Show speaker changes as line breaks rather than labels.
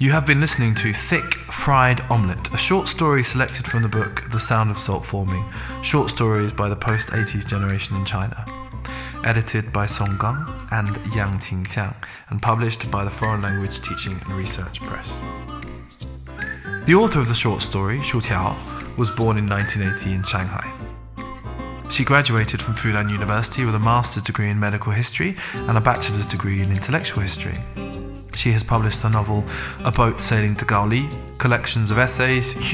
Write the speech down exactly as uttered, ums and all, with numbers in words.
You have been listening to Thick Fried Omelette, a short story selected from the book The Sound of Salt Forming, short stories by the post-eighties generation in China. Edited by Song Gang and Yang Qingxiang, and published by the Foreign Language Teaching and Research Press. The author of the short story, Shu Tiao, was born in nineteen eighty in Shanghai. She graduated from Fudan University with a master's degree in medical history and a bachelor's degree in intellectual history. She has published the novel A Boat Sailing to Gaoli, collections of essays,